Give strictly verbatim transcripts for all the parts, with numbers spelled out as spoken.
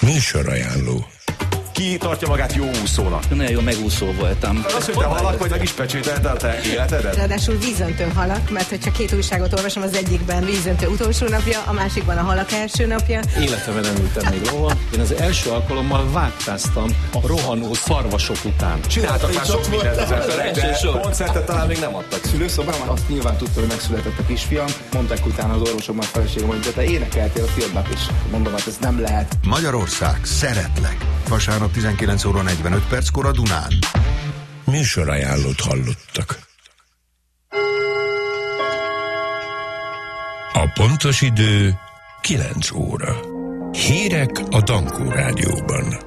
Műsorajánló. Ki tartja magát jó úszónak? Nagyon jó megúszó voltam. Az, hogy te halak vagy, meg is pecsételte a te életedet? Ráadásul vízöntő halak, mert hogyha két újságot olvasom, az egyikben vízöntő utolsó napja, a másikban a halak első napja. Életemben nem ültem még lovon. Én az első alkalommal vágtáztam a rohanó szarvasok után. Csináltak már sok mindent az emberek, de koncertet talán még nem adtak. Szülőszobában azt nyilván tudta, hogy megszületett a kisfiam. Mondták utána az orvosok, már feleségem, hogy de te énekeltél a filmben is. Mondom, hát ez nem lehet. Magyarország, szeretlek. Vasárnap tizenkilenc óra negyvenöt perckor a Dunán. Műsorajánlót hallottak. A pontos idő kilenc óra. Hírek a Dankó Rádióban.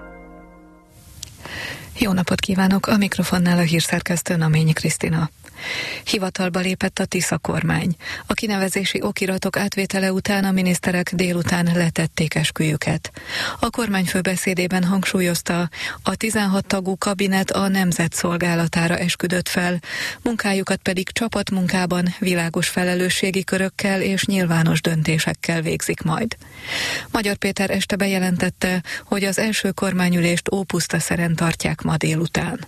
Jó napot kívánok! A mikrofonnál a hírszerkesztő Naményi Krisztina. Hivatalba lépett a Tisza kormány. A kinevezési okiratok átvétele után a miniszterek délután letették esküjüket. A kormányfő beszédében hangsúlyozta, a tizenhat tagú kabinet a nemzet szolgálatára esküdött fel, munkájukat pedig csapatmunkában, világos felelősségi körökkel és nyilvános döntésekkel végzik majd. Magyar Péter este bejelentette, hogy az első kormányülést Ópusztaszeren tartják ma délután.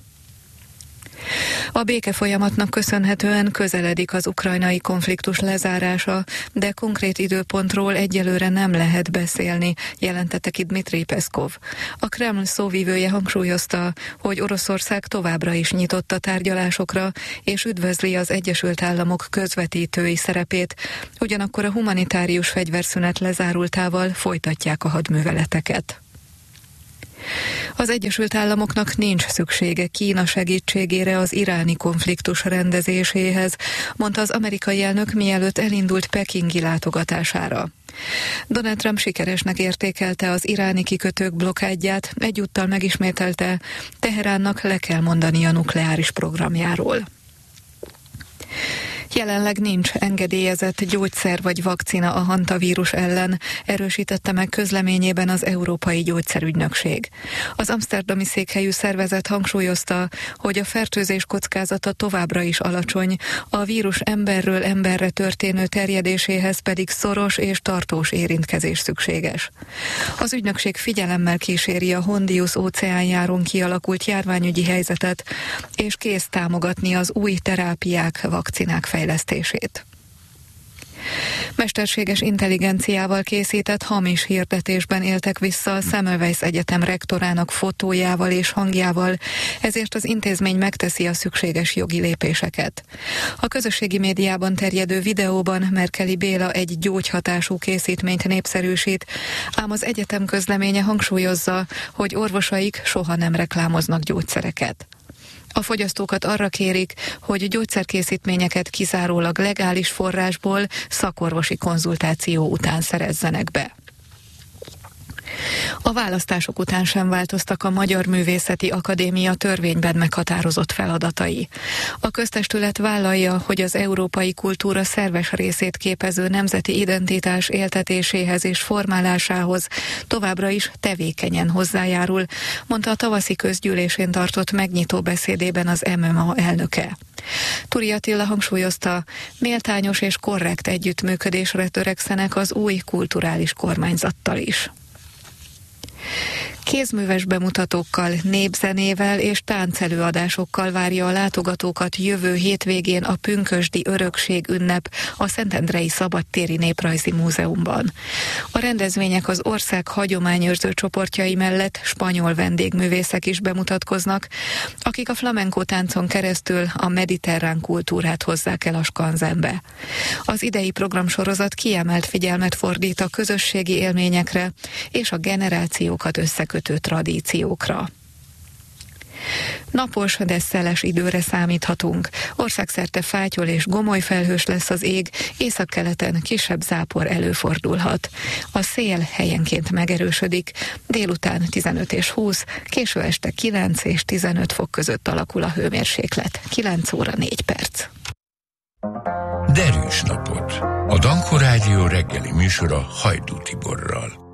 A béke folyamatnak köszönhetően közeledik az ukrajnai konfliktus lezárása, de konkrét időpontról egyelőre nem lehet beszélni, jelentette ki Dmitrij Peszkov. A Kreml szóvivője hangsúlyozta, hogy Oroszország továbbra is nyitott a tárgyalásokra, és üdvözli az Egyesült Államok közvetítői szerepét, ugyanakkor a humanitárius fegyverszünet lezárultával folytatják a hadműveleteket. Az Egyesült Államoknak nincs szüksége Kína segítségére az iráni konfliktus rendezéséhez, mondta az amerikai elnök, mielőtt elindult pekingi látogatására. Donald Trump sikeresnek értékelte az iráni kikötők blokkádját, egyúttal megismételte, Teheránnak le kell mondani a nukleáris programjáról. Jelenleg nincs engedélyezett gyógyszer vagy vakcina a hantavírus ellen, erősítette meg közleményében az Európai Gyógyszerügynökség. Az amszterdami székhelyű szervezet hangsúlyozta, hogy a fertőzés kockázata továbbra is alacsony, a vírus emberről emberre történő terjedéséhez pedig szoros és tartós érintkezés szükséges. Az ügynökség figyelemmel kíséri a Hondius óceánjáron kialakult járványügyi helyzetet, és kész támogatni az új terápiák, vakcinák fejlesztését. Mesterséges intelligenciával készített hamis hirdetésben éltek vissza a Semmelweis Egyetem rektorának fotójával és hangjával, ezért az intézmény megteszi a szükséges jogi lépéseket. A közösségi médiában terjedő videóban Merkeli Béla egy gyógyhatású készítményt népszerűsít, ám az egyetem közleménye hangsúlyozza, hogy orvosaik soha nem reklámoznak gyógyszereket. A fogyasztókat arra kérik, hogy gyógyszerkészítményeket kizárólag legális forrásból szakorvosi konzultáció után szerezzenek be. A választások után sem változtak a Magyar Művészeti Akadémia törvényben meghatározott feladatai. A köztestület vállalja, hogy az európai kultúra szerves részét képező nemzeti identitás éltetéséhez és formálásához továbbra is tevékenyen hozzájárul, mondta a tavaszi közgyűlésén tartott megnyitó beszédében az em em á elnöke. Turi Attila hangsúlyozta, méltányos és korrekt együttműködésre törekszenek az új kulturális kormányzattal is. Kézműves bemutatókkal, népzenével és táncelőadásokkal várja a látogatókat jövő hétvégén a Pünkösdi Örökség ünnep a Szentendrei Szabadtéri Néprajzi Múzeumban. A rendezvények az ország hagyományőrző csoportjai mellett spanyol vendégművészek is bemutatkoznak, akik a flamenco táncon keresztül a mediterrán kultúrát hozzák el a skanzenbe. Az idei programsorozat kiemelt figyelmet fordít a közösségi élményekre és a generációkat összekötő tradíciókra. Napos, de szeles időre számíthatunk. Országszerte fátyol és gomoly felhős lesz az ég, északkeleten kisebb zápor előfordulhat. A szél helyenként megerősödik, délután tizenöt és húsz, késő este kilenc és tizenöt fok között alakul a hőmérséklet. kilenc óra négy perc. Derűs napot! A Dankó Rádió reggeli műsora Hajdú Tiborral.